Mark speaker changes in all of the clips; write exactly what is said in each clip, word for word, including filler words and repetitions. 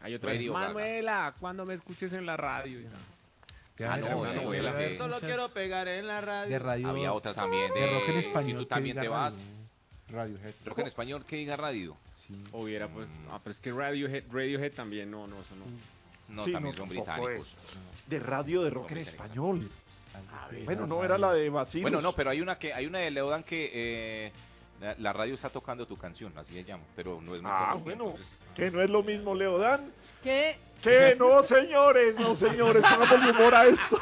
Speaker 1: Hay otra vez,
Speaker 2: Radio Gaga.
Speaker 1: Manuela, cuando me escuches en la radio.
Speaker 2: Ah, no,
Speaker 1: Una
Speaker 2: sí,
Speaker 1: novela
Speaker 2: es
Speaker 1: que-
Speaker 2: que-
Speaker 3: Solo quiero pegar en la radio.
Speaker 4: De radio.
Speaker 2: Había otra también de,
Speaker 4: de rock en español.
Speaker 2: Si tú
Speaker 4: que
Speaker 2: también
Speaker 4: diga
Speaker 2: te vas.
Speaker 4: radio. Radiohead.
Speaker 2: Rock en español que diga radio.
Speaker 4: Sí.
Speaker 1: Hubiera pues, ah, pero es que Radiohead, Radiohead también, no, no, eso no.
Speaker 2: No,
Speaker 5: Sí,
Speaker 2: también
Speaker 5: no,
Speaker 2: son
Speaker 5: tampoco
Speaker 2: británicos.
Speaker 5: es. De radio de rock en
Speaker 2: británicos.
Speaker 5: español.
Speaker 4: Ah,
Speaker 5: Bueno, no era la de Basilio.
Speaker 2: Bueno, no, pero hay una que hay una de Leodan que eh, la, la radio está tocando tu canción, así se llama, pero no es muy
Speaker 5: Ah,
Speaker 2: conocida,
Speaker 5: bueno,
Speaker 2: entonces-
Speaker 5: que no es lo mismo, Leodán.
Speaker 6: ¿Qué?
Speaker 5: Que no, señores, no, señores, pongámosle humor a esto.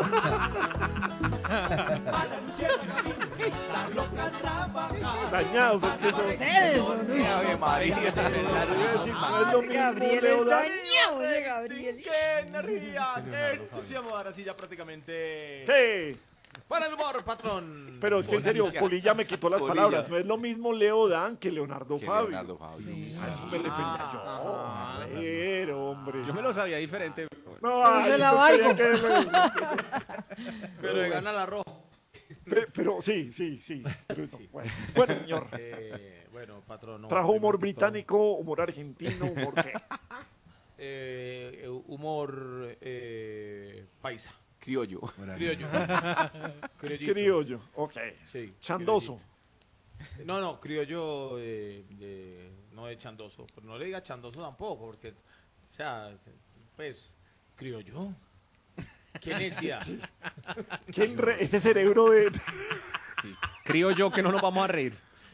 Speaker 5: Dañados, es que son.
Speaker 6: Eso, ¿no?
Speaker 2: Ave María, ese
Speaker 5: Yo
Speaker 2: celular.
Speaker 5: iba a decir, no es lo mismo,
Speaker 6: Gabriel es
Speaker 5: Leodán.
Speaker 6: dañado, ese Gabriel.
Speaker 3: ¡Qué energía! ¡Qué entusiasmo! Ahora sí, ya prácticamente.
Speaker 5: ¿Qué?
Speaker 3: Para el humor, patrón.
Speaker 5: Pero es que en serio, Poli ya me quitó las
Speaker 2: Polilla.
Speaker 5: palabras. No es lo mismo Leodán que Leonardo
Speaker 2: Que
Speaker 5: Fabio.
Speaker 2: Leonardo Fabio.
Speaker 6: Sí.
Speaker 5: A eso me refería yo.
Speaker 1: Ah.
Speaker 5: A ver, hombre.
Speaker 1: Yo me lo sabía diferente.
Speaker 5: No,
Speaker 6: Pero
Speaker 5: ay,
Speaker 6: se la
Speaker 5: usted
Speaker 6: valgo.
Speaker 5: quería que-
Speaker 3: Pero le gana la roja.
Speaker 5: Pe- Pero sí, sí, sí. Pero no, bueno. Bueno, señor.
Speaker 3: Eh, bueno, patrón. no,
Speaker 5: Trajo humor
Speaker 3: primero que todo,
Speaker 5: británico, humor argentino, humor qué.
Speaker 3: eh, eh, humor eh, paisa.
Speaker 2: Criollo.
Speaker 3: Criollo. Criollito.
Speaker 5: Criollo, ok.
Speaker 3: Sí.
Speaker 5: Chandoso.
Speaker 3: criollito. No, no, criollo eh, de- no de chandoso. Pero no le diga chandoso tampoco, porque, o sea, pues, criollo. ¿Qué necesidad?
Speaker 5: ¿Quién re- ese cerebro de.
Speaker 1: Sí. Crío yo que no nos vamos a reír.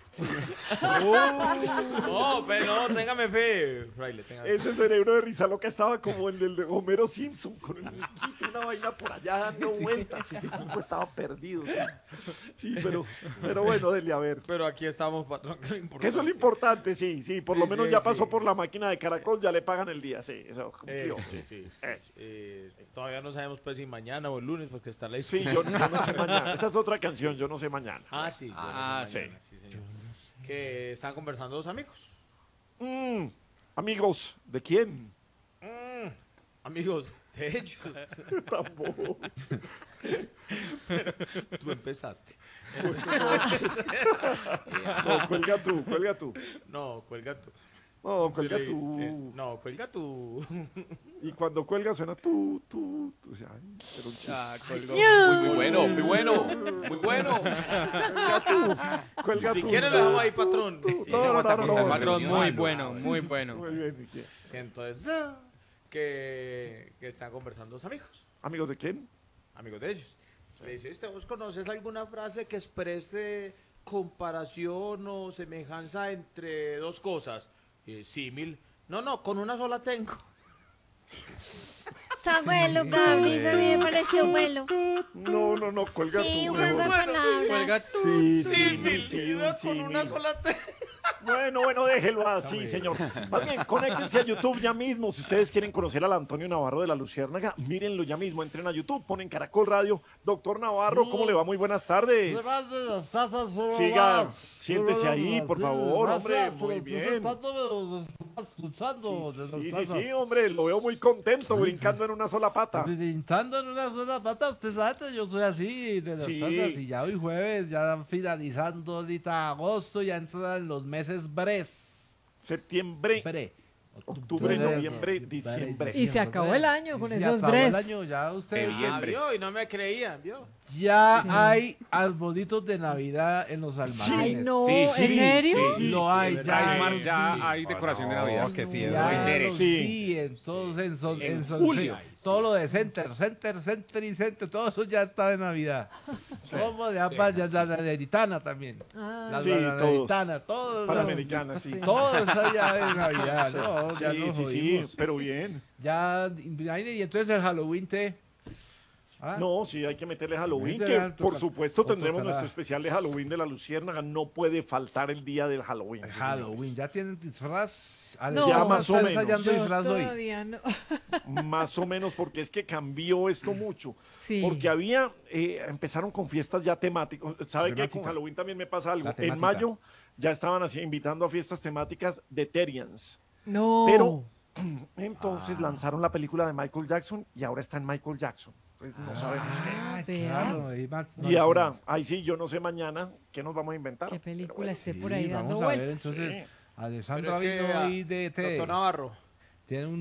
Speaker 3: No, pero no, téngame fe, fraile, téngame fe.
Speaker 5: Ese cerebro de risa loca estaba como el del de Homero Simpson, con el niquito, una vaina por allá dando vueltas. Ese tipo estaba perdido. Sí, sí pero, pero bueno, dele a ver.
Speaker 3: Pero aquí estamos, patrón, que es lo importante.
Speaker 5: Que eso es lo importante, sí, sí. Por lo
Speaker 3: Sí,
Speaker 5: menos
Speaker 3: sí,
Speaker 5: ya
Speaker 3: sí.
Speaker 5: pasó por la máquina de caracol, ya le pagan el día, sí, eso
Speaker 3: Eh,
Speaker 5: cumplió.
Speaker 3: sí, sí, sí,
Speaker 5: Eh.
Speaker 3: sí. Eh, todavía no sabemos pues si mañana o el lunes, porque está la
Speaker 5: Sí,
Speaker 3: discusión.
Speaker 5: yo, yo no sé mañana. Esa es otra canción, yo no sé mañana.
Speaker 3: Ah, sí. yo
Speaker 1: Ah,
Speaker 3: sé mañana, sí, señor. Que están conversando dos amigos.
Speaker 5: Mm, amigos, ¿de quién?
Speaker 3: Mm, amigos de ellos.
Speaker 5: Tampoco.
Speaker 3: Tú empezaste.
Speaker 5: No, cuelga tú, cuelga tú.
Speaker 3: No, cuelga tú.
Speaker 5: No, cuelga
Speaker 3: Sí,
Speaker 5: tú.
Speaker 3: eh, no, cuelga tú.
Speaker 5: Y cuando cuelga suena tú, tú, tú. O sea, ay, pero un chiste.
Speaker 1: Ah, colgó.
Speaker 2: Muy, muy bueno, muy bueno, muy bueno.
Speaker 5: Cuelga
Speaker 3: Si
Speaker 5: tú.
Speaker 3: quieres
Speaker 5: tú,
Speaker 3: lo dejamos ahí,
Speaker 5: tú,
Speaker 3: patrón.
Speaker 5: tú.
Speaker 2: Sí,
Speaker 5: No,
Speaker 2: se
Speaker 5: no,
Speaker 2: aguanta
Speaker 5: no,
Speaker 2: con
Speaker 5: no,
Speaker 2: tal
Speaker 5: no.
Speaker 1: Patrón, muy
Speaker 2: Ay,
Speaker 1: bueno, muy bueno.
Speaker 5: Muy bien, ¿y qué?
Speaker 3: Entonces, ah, que, que están conversando dos amigos.
Speaker 5: ¿Amigos de quién?
Speaker 3: Amigos de ellos. Le dice, ¿usted vos conoces alguna frase que exprese comparación o semejanza entre dos cosas? Eh, símil. No, no, con una sola tengo.
Speaker 6: Está bueno, Gaby, eso a mí me pareció bueno.
Speaker 5: No, no, no, cuelga
Speaker 6: Sí,
Speaker 5: tú.
Speaker 6: un juego de
Speaker 5: mejor.
Speaker 6: palabras.
Speaker 5: Sí, sí,
Speaker 3: Símil,
Speaker 5: sí,
Speaker 3: y no
Speaker 5: sí,
Speaker 3: con una
Speaker 5: sí.
Speaker 3: sola tengo.
Speaker 5: Bueno, bueno, déjelo así, señor. Más bien, conéctense a YouTube ya mismo. Si ustedes quieren conocer al Antonio Navarro de la Luciérnaga, mírenlo ya mismo. Entren a YouTube, ponen Caracol Radio. Doctor Navarro, ¿cómo le va? Muy buenas tardes. Siga, siéntese ahí, por favor, hombre. Muy bien.
Speaker 4: escuchando.
Speaker 5: Sí, sí, sí, hombre, lo veo muy contento, brincando en una sola pata.
Speaker 4: Brincando en una sola pata, usted sabe que yo soy así, de las
Speaker 5: Sí.
Speaker 4: tazas, y ya hoy jueves, ya finalizando ahorita agosto, ya entran los meses bres.
Speaker 5: Septiembre,
Speaker 4: Bre.
Speaker 5: octubre, noviembre, diciembre.
Speaker 6: Y se acabó el año con
Speaker 4: Y se
Speaker 6: esos
Speaker 4: acabó el
Speaker 6: bres.
Speaker 4: año, ya usted.
Speaker 1: Qué bien.
Speaker 3: Ah, vio, y no me creían, vio.
Speaker 4: Ya hay arbolitos de Navidad en los almacenes.
Speaker 6: Ay, no,
Speaker 1: Sí,
Speaker 6: ¿en
Speaker 1: sí,
Speaker 6: serio?
Speaker 5: sí,
Speaker 4: Lo hay,
Speaker 3: de
Speaker 4: ya
Speaker 1: Ya,
Speaker 3: verdad.
Speaker 4: hay.
Speaker 1: es mar-
Speaker 3: Sí,
Speaker 1: ya
Speaker 3: sí.
Speaker 1: hay decoración de
Speaker 7: no,
Speaker 1: Navidad.
Speaker 7: qué fiebre.
Speaker 4: Ya
Speaker 1: Entere.
Speaker 4: los
Speaker 5: Sí.
Speaker 4: vi en todos, en, son,
Speaker 1: En
Speaker 4: en son-
Speaker 1: julio.
Speaker 4: todo lo de Center, Center, Center y Center, todo eso ya está de Navidad. Como de ambas, ya la Naviditana también.
Speaker 6: Ah,
Speaker 4: La
Speaker 5: Sí,
Speaker 4: Naviditana, todo.
Speaker 5: Panamericana, sí.
Speaker 6: Sí.
Speaker 4: Todo está ya de Navidad, ¿no? Ya
Speaker 5: Sí,
Speaker 4: nos
Speaker 5: sí, sí,
Speaker 4: jodimos.
Speaker 5: pero bien.
Speaker 4: Ya, y entonces el Halloween te... ¿Ah?
Speaker 5: No, sí, hay que meterle Halloween,
Speaker 4: Meterle
Speaker 5: que
Speaker 4: alto
Speaker 5: por
Speaker 4: ca-
Speaker 5: supuesto
Speaker 4: otro
Speaker 5: tendremos
Speaker 4: carajo.
Speaker 5: nuestro especial de Halloween de la Luciérnaga. No puede faltar el día del Halloween.
Speaker 4: El
Speaker 5: sí,
Speaker 4: Halloween,
Speaker 5: señores.
Speaker 4: ¿ya tienen disfraz? Ale,
Speaker 6: No.
Speaker 4: ¿ya
Speaker 5: Ya más o
Speaker 4: está
Speaker 5: menos.
Speaker 4: ensayando
Speaker 6: yo
Speaker 4: disfraz hoy?
Speaker 6: todavía no.
Speaker 5: Más o menos, porque es que cambió esto mucho.
Speaker 6: Sí.
Speaker 5: Porque había, eh, empezaron con fiestas ya temáticas. ¿Sabe que
Speaker 4: Temática.
Speaker 5: con Halloween también me pasa algo?
Speaker 4: La
Speaker 5: En
Speaker 4: temática.
Speaker 5: mayo ya estaban así invitando a fiestas temáticas de Terians.
Speaker 6: No.
Speaker 5: Pero entonces
Speaker 4: Ah.
Speaker 5: lanzaron la película de Michael Jackson y ahora está en Michael Jackson. Entonces no sabemos qué.
Speaker 4: Ah,
Speaker 6: Vea.
Speaker 4: claro. Y, más-
Speaker 5: Y ahora, ahí sí, yo no sé mañana qué nos vamos a inventar.
Speaker 6: Qué
Speaker 5: Pero
Speaker 6: película
Speaker 5: bueno.
Speaker 6: esté
Speaker 4: Sí,
Speaker 6: por ahí
Speaker 4: vamos
Speaker 6: dando
Speaker 4: a ver,
Speaker 6: vueltas.
Speaker 4: entonces,
Speaker 5: Sí.
Speaker 4: Alessandra
Speaker 3: Pero es que,
Speaker 4: vino
Speaker 3: ah,
Speaker 4: hoy de T.
Speaker 3: Doctor Navarro,
Speaker 4: Tiene un